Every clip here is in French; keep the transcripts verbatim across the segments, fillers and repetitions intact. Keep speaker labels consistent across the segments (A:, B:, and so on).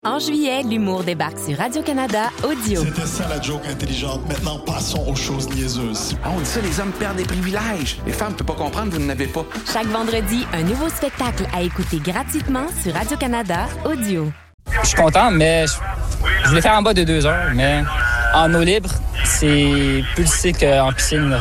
A: En juillet, l'humour débarque sur Radio-Canada Audio.
B: C'était ça la joke intelligente. Maintenant, passons aux choses niaiseuses.
C: Ah, on dit ça, les hommes perdent des privilèges. Les femmes ne peuvent pas comprendre, vous n'en avez pas.
A: Chaque vendredi, un nouveau spectacle à écouter gratuitement sur Radio-Canada Audio.
D: Je suis content, mais je, je voulais faire en bas de deux heures, mais en eau libre, c'est plus difficile qu'en piscine.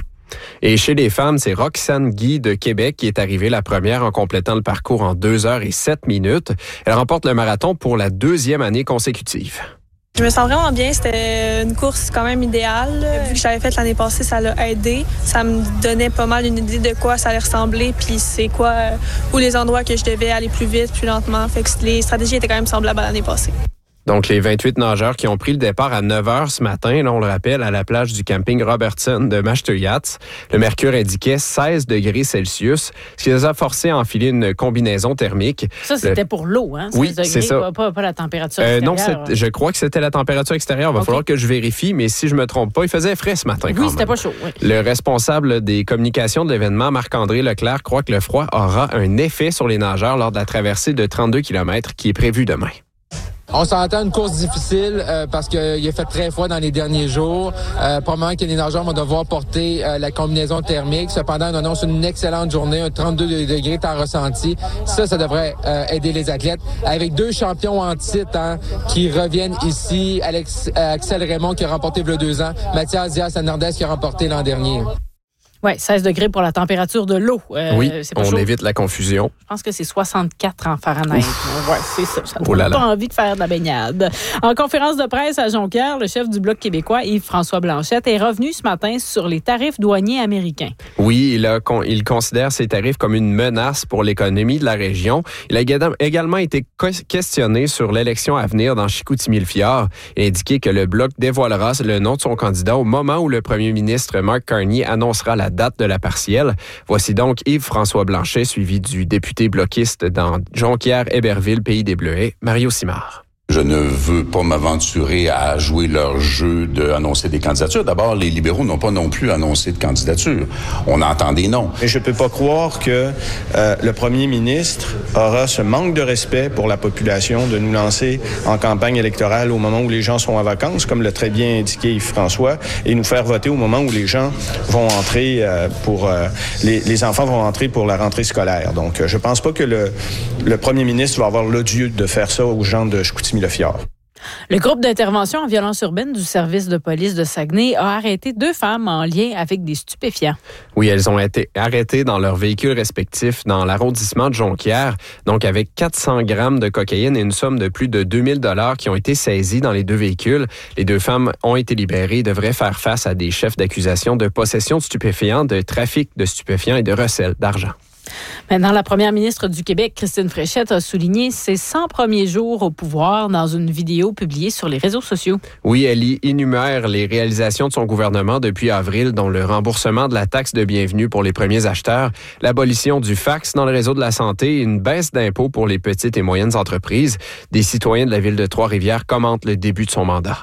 E: Et chez les femmes, c'est Roxane Guy de Québec qui est arrivée la première en complétant le parcours en deux heures et sept minutes. Elle remporte le marathon pour la deuxième année consécutive.
F: Je me sens vraiment bien. C'était une course quand même idéale. Vu que j'avais fait l'année passée, ça l'a aidé. Ça me donnait pas mal une idée de quoi ça allait ressembler, puis c'est quoi, où les endroits que je devais aller plus vite, plus lentement. Fait que les stratégies étaient quand même semblables à l'année passée.
E: Donc, les vingt-huit nageurs qui ont pris le départ à neuf heures ce matin, là, on le rappelle, à la plage du camping Robertson de Master-Yachts. Le mercure indiquait seize degrés Celsius, ce qui les a forcés à enfiler une combinaison thermique.
G: Ça, c'était
E: le...
G: pour l'eau, hein?
E: Oui,
G: degrés,
E: c'est ça.
G: Pas, pas, pas la température
E: euh,
G: extérieure.
E: Non, je crois que c'était la température extérieure. Il va okay. falloir que je vérifie, mais si je me trompe pas, il faisait frais ce matin.
G: Oui, c'était pas chaud. Oui.
E: Le responsable des communications de l'événement, Marc-André Leclerc, croit que le froid aura un effet sur les nageurs lors de la traversée de trente-deux kilomètres qui est prévue demain.
H: On s'entend une course difficile euh, parce qu'il a fait très froid dans les derniers jours. Euh, probablement que les nageurs vont devoir porter euh, la combinaison thermique. Cependant, on annonce une excellente journée, un trente-deux degrés temps ressenti. Ça, ça devrait euh, aider les athlètes. Avec deux champions en titre hein, qui reviennent ici, Alex, euh, Axel Raymond qui a remporté il y a deux ans, Mathias Diaz-Hernandez qui a remporté l'an dernier.
G: Oui, seize degrés pour la température de l'eau. Euh,
E: oui,
G: c'est pas
E: on
G: chaud.
E: Évite la confusion.
G: Je pense que c'est soixante-quatre en Fahrenheit. Oui, c'est ça. Ça
E: oh
G: n'a pas envie de faire de la baignade. En conférence de presse à Jonquière, le chef du Bloc québécois, Yves-François Blanchet, est revenu ce matin sur les tarifs douaniers américains.
E: Oui, il, a, il considère ces tarifs comme une menace pour l'économie de la région. Il a également été questionné sur l'élection à venir dans Chicoutimi-le-Fjord. Il a indiqué que le Bloc dévoilera le nom de son candidat au moment où le premier ministre Mark Carney annoncera la date de la partielle. Voici donc Yves-François Blanchet, suivi du député bloquiste dans Jonquière-Héberville, Pays des Bleuets, Mario Simard.
I: Je ne veux pas m'aventurer à jouer leur jeu d'annoncer des candidatures. D'abord, les libéraux n'ont pas non plus annoncé de candidature. On entend des noms.
J: Et je ne peux pas croire que euh, le premier ministre aura ce manque de respect pour la population de nous lancer en campagne électorale au moment où les gens sont en vacances, comme l'a très bien indiqué Yves-François, et nous faire voter au moment où les gens vont entrer euh, pour... Euh, les, les enfants vont entrer pour la rentrée scolaire. Donc, euh, je ne pense pas que le, le premier ministre va avoir l'odieux de faire ça aux gens de Chicoutimi.
G: Le groupe d'intervention en violence urbaine du service de police de Saguenay a arrêté deux femmes en lien avec des stupéfiants.
E: Oui, elles ont été arrêtées dans leurs véhicules respectifs dans l'arrondissement de Jonquière, donc avec quatre cents grammes de cocaïne et une somme de plus de deux mille dollars qui ont été saisis dans les deux véhicules. Les deux femmes ont été libérées et devraient faire face à des chefs d'accusation de possession de stupéfiants, de trafic de stupéfiants et de recel d'argent.
G: Maintenant, la première ministre du Québec, Christine Fréchette, a souligné ses cent premiers jours au pouvoir dans une vidéo publiée sur les réseaux sociaux.
E: Oui, elle y énumère les réalisations de son gouvernement depuis avril, dont le remboursement de la taxe de bienvenue pour les premiers acheteurs, l'abolition du fax dans le réseau de la santé et une baisse d'impôts pour les petites et moyennes entreprises. Des citoyens de la ville de Trois-Rivières commentent le début de son mandat.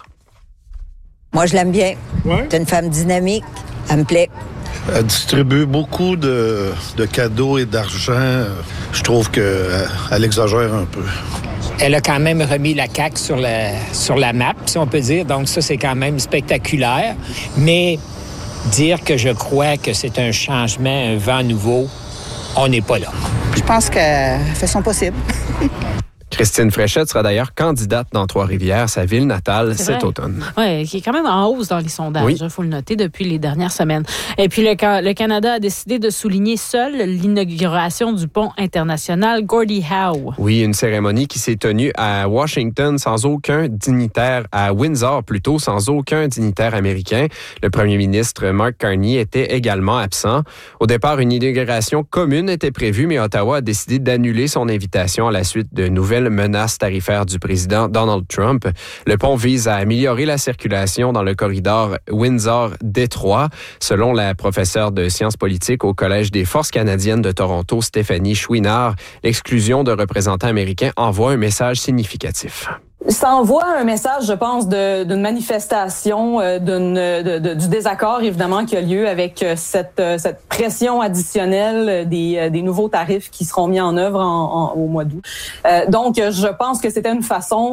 K: Moi, je l'aime bien. Ouais. C'est une femme dynamique. Elle me plaît.
L: Elle distribue beaucoup de, de cadeaux et d'argent. Je trouve qu'elle exagère un peu.
M: Elle a quand même remis la C A Q sur la, sur la map, si on peut dire. Donc ça, c'est quand même spectaculaire. Mais dire que je crois que c'est un changement, un vent nouveau, on n'est pas là.
K: Je pense qu'elle fait son possible.
E: Christine Fréchette sera d'ailleurs candidate dans Trois-Rivières, sa ville natale,
G: C'est
E: cet
G: vrai.
E: automne.
G: Oui, qui est quand même en hausse dans les sondages, il oui. faut le noter, depuis les dernières semaines. Et puis, le, le Canada a décidé de souligner seul l'inauguration du pont international Gordie Howe.
E: Oui, une cérémonie qui s'est tenue à Washington sans aucun dignitaire, à Windsor plutôt, sans aucun dignitaire américain. Le premier ministre Mark Carney était également absent. Au départ, une inauguration commune était prévue, mais Ottawa a décidé d'annuler son invitation à la suite de nouvelles menaces tarifaires du président Donald Trump. Le pont vise à améliorer la circulation dans le corridor Windsor-Détroit. Selon la professeure de sciences politiques au Collège des forces canadiennes de Toronto, Stéphanie Chouinard, l'exclusion de représentants américains envoie un message significatif.
N: Ça envoie un message, je pense, de, d'une manifestation, euh, d'une, de, de, du désaccord, évidemment, qui a lieu avec cette, cette pression additionnelle des, des nouveaux tarifs qui seront mis en œuvre en, en, au mois d'août. Euh, donc, je pense que c'était une façon